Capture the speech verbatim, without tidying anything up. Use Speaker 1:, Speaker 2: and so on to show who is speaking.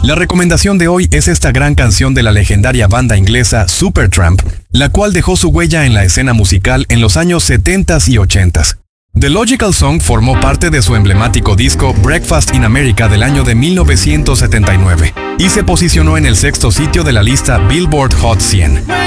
Speaker 1: La recomendación de hoy es esta gran canción de la legendaria banda inglesa Supertramp, la cual dejó su huella en la escena musical en los años setenta y ochenta. The Logical Song formó parte de su emblemático disco Breakfast in America del año de mil novecientos setenta y nueve y se posicionó en el sexto sitio de la lista Billboard Hot cien.